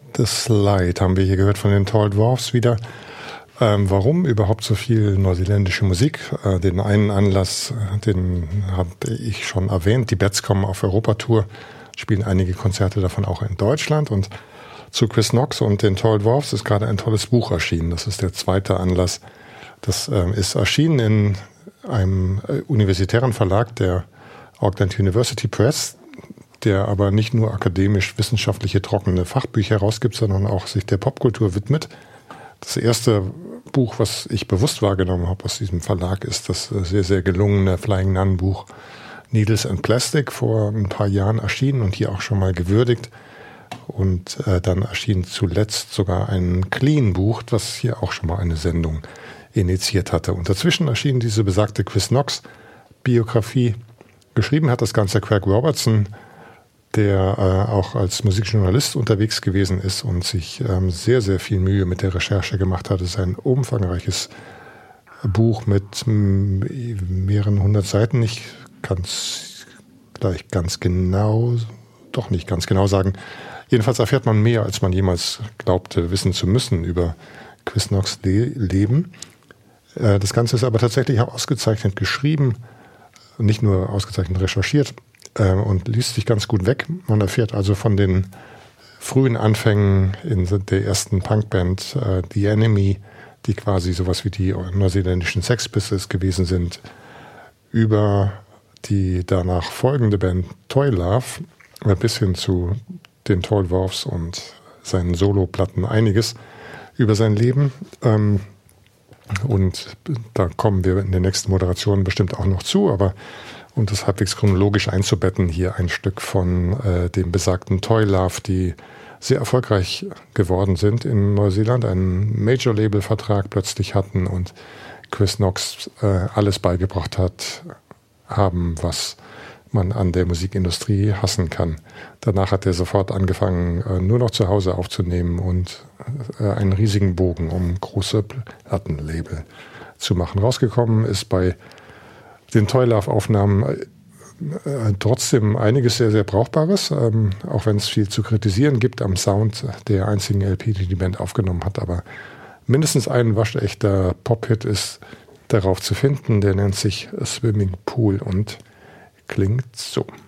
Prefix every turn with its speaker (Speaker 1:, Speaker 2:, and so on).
Speaker 1: The Slide haben wir hier gehört von den Tall Dwarfs wieder. Warum überhaupt so viel neuseeländische Musik? Den einen Anlass, den habe ich schon erwähnt. Die Bats kommen auf Europatour, spielen einige Konzerte davon auch in Deutschland. Und zu Chris Knox und den Tall Dwarfs ist gerade ein tolles Buch erschienen. Das ist der zweite Anlass. Das ist erschienen in einem universitären Verlag, der Auckland University Press, der aber nicht nur akademisch-wissenschaftliche trockene Fachbücher herausgibt, sondern auch sich der Popkultur widmet. Das erste Buch, was ich bewusst wahrgenommen habe aus diesem Verlag, ist das sehr, sehr gelungene Flying Nun Buch Needles and Plastic, vor ein paar Jahren erschienen und hier auch schon mal gewürdigt. Und dann erschien zuletzt sogar ein Clean-Buch, das hier auch schon mal eine Sendung initiiert hatte. Und dazwischen erschien diese besagte Chris Knox Biografie. Geschrieben hat das Ganze Craig Robertson, der auch als Musikjournalist unterwegs gewesen ist und sich sehr, sehr viel Mühe mit der Recherche gemacht hat. Es ist ein umfangreiches Buch mit mehreren 100 Seiten. Ich kann es gleich ganz genau, doch nicht ganz genau sagen. Jedenfalls erfährt man mehr, als man jemals glaubte, wissen zu müssen über Chris Knox' Leben. Das Ganze ist aber tatsächlich auch ausgezeichnet geschrieben, nicht nur ausgezeichnet recherchiert, und liest sich ganz gut weg. Man erfährt also von den frühen Anfängen in der ersten Punkband The Enemy, die quasi sowas wie die neuseeländischen Sex Pistols gewesen sind, über die danach folgende Band Toy Love bis hin zu den Tall Dwarfs und seinen Soloplatten einiges über sein Leben. Und da kommen wir in den nächsten Moderationen bestimmt auch noch zu, aber um das halbwegs chronologisch einzubetten, hier ein Stück von dem besagten Toy Love, die sehr erfolgreich geworden sind in Neuseeland, einen Major-Label-Vertrag plötzlich hatten und Chris Knox alles beigebracht haben, was man an der Musikindustrie hassen kann. Danach hat er sofort angefangen, nur noch zu Hause aufzunehmen und einen riesigen Bogen um große Plattenlabel zu machen. Rausgekommen ist bei den Toy Love-Aufnahmen trotzdem einiges sehr, sehr Brauchbares, auch wenn es viel zu kritisieren gibt am Sound der einzigen LP, die die Band aufgenommen hat. Aber mindestens ein waschechter Pop-Hit ist darauf zu finden, der nennt sich Swimming Pool und klingt so.